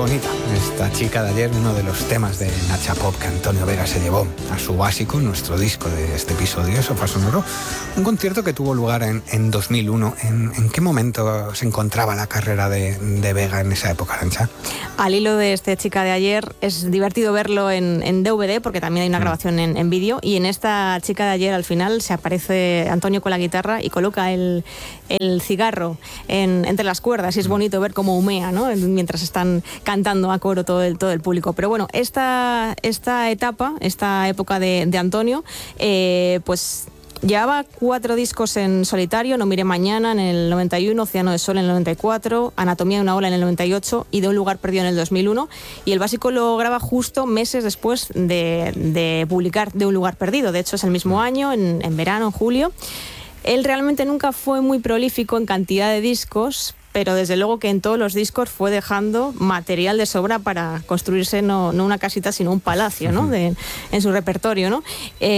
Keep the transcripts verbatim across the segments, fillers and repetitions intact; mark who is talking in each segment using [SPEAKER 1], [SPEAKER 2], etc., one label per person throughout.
[SPEAKER 1] bonita. Esta chica de ayer, uno de los temas de Nacha Pop que Antonio Vega se llevó a su básico, nuestro disco de este episodio, Sofá Sonoro. Un concierto que tuvo lugar en, en dos mil uno. ¿En, ¿En qué momento se encontraba la carrera de, de Vega en esa época, Arancha?
[SPEAKER 2] Al hilo de este chica de ayer, es divertido verlo en, en D V D, porque también hay una grabación en, en vídeo, y en esta chica de ayer al final se aparece Antonio con la guitarra y coloca el, el cigarro en, entre las cuerdas, y es bonito ver cómo humea, ¿no?, mientras están cantando a coro todo el, todo el público. Pero bueno, esta, esta etapa, esta época de, de Antonio, eh, pues llevaba cuatro discos en solitario: No mire mañana en el noventa y uno, Océano de Sol en el noventa y cuatro, Anatomía de una ola en el noventa y ocho y De un lugar perdido en el dos mil uno, y el básico lo graba justo meses después de, de publicar De un lugar perdido. De hecho es el mismo año, en, en verano, en julio. Él realmente nunca fue muy prolífico en cantidad de discos, pero desde luego que en todos los discos fue dejando material de sobra para construirse no, no una casita, sino un palacio, ¿no?, de, en su repertorio, ¿no?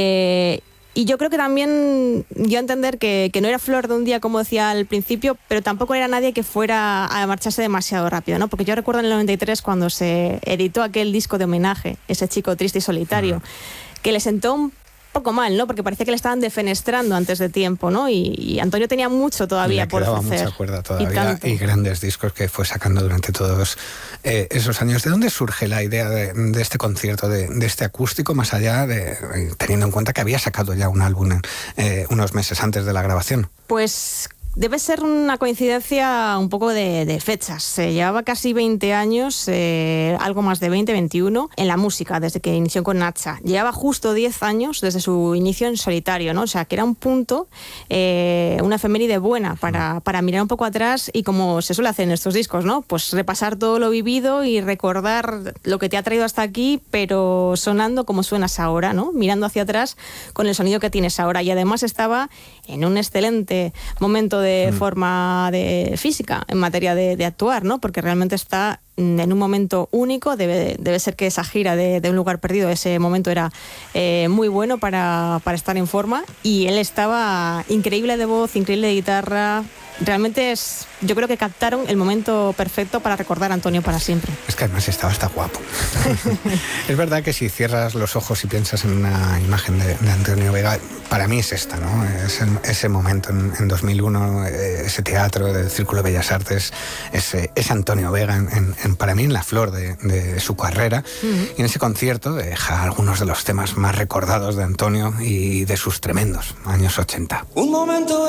[SPEAKER 2] Eh, y yo creo que también dio a entender que, que no era flor de un día, como decía al principio, pero tampoco era nadie que fuera a marcharse demasiado rápido, ¿no? Porque yo recuerdo en el noventa y tres, cuando se editó aquel disco de homenaje, Ese chico triste y solitario, uh-huh, que le sentó un poco mal, ¿no?, porque parecía que le estaban defenestrando antes de tiempo, ¿no? Y, y Antonio tenía mucho todavía por hacer.
[SPEAKER 1] Le quedaba mucha cuerda todavía y, y grandes discos que fue sacando durante todos eh, esos años. ¿De dónde surge la idea de, de este concierto, de, de este acústico, más allá de, teniendo en cuenta que había sacado ya un álbum eh, unos meses antes de la grabación?
[SPEAKER 2] Pues debe ser una coincidencia un poco de, de fechas. Se llevaba casi veinte años, eh, algo más de veinte, veintiuno, en la música, desde que inició con Nacha. Llevaba justo diez años desde su inicio en solitario, ¿no? O sea, que era un punto, eh, una efeméride buena para, para mirar un poco atrás y, como se suele hacer en estos discos, ¿no?, pues repasar todo lo vivido y recordar lo que te ha traído hasta aquí, pero sonando como suenas ahora, ¿no?, mirando hacia atrás con el sonido que tienes ahora. Y además estaba en un excelente momento de forma de física en materia de, de actuar, ¿no?, porque realmente está en un momento único. Debe, debe ser que esa gira de, de Un lugar perdido, ese momento era eh, muy bueno para, para estar en forma, y él estaba increíble de voz, increíble de guitarra. Realmente es, yo creo que captaron el momento perfecto para recordar a Antonio para siempre.
[SPEAKER 1] Es que además estaba hasta guapo. Es verdad que si cierras los ojos y piensas en una imagen de, de Antonio Vega, para mí es esta, ¿no? Es el, ese momento en, en dos mil uno, ese teatro del Círculo de Bellas Artes, ese, ese Antonio Vega, en, en, en, para mí en la flor de, de su carrera. Uh-huh. Y en ese concierto deja algunos de los temas más recordados de Antonio y de sus tremendos años ochenta.
[SPEAKER 3] Un momento